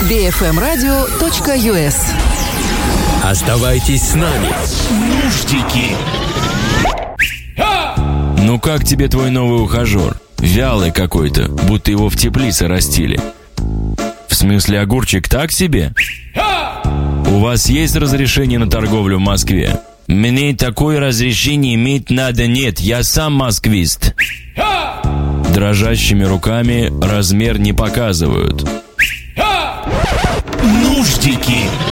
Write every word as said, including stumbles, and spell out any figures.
би эф эм радио точка ю эс. Оставайтесь с нами. Нуждики. Ну как тебе твой новый ухажер? Вялый какой-то, будто его в теплице растили. В смысле, огурчик так себе? У вас есть разрешение на торговлю в Москве? Мне такое разрешение иметь надо нет, я сам москвист. Дрожащими руками размер не показывают. Нуждики.